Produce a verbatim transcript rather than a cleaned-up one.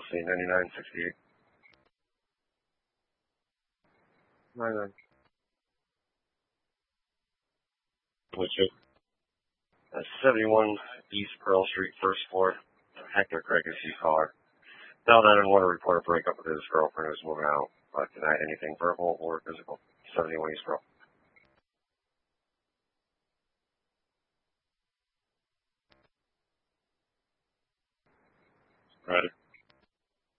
policy, ninety-nine sixty-eight. nine nine. Which is uh, seventy-one East Pearl Street, first floor. Hector Craig is his caller. Now that I didn't want to report a breakup with his girlfriend who's moving out, but deny anything verbal or physical. seventy-one East Pearl. Right.